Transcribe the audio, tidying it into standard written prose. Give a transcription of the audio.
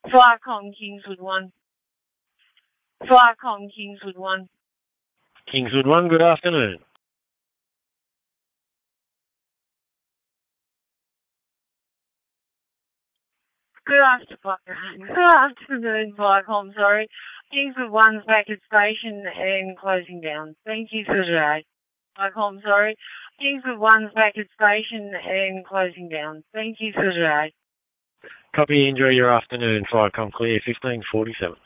Viacom Kingswood 1. Viacom Kingswood 1. Kingswood 1, good afternoon. Good afternoon, Viacom, sorry. Kingswood 1's back at station and closing down. Thank you for today. Viacom, sorry. Kingswood 1's back at station and closing down. Thank you for today. Copy, enjoy your afternoon. Viacom clear, 1547.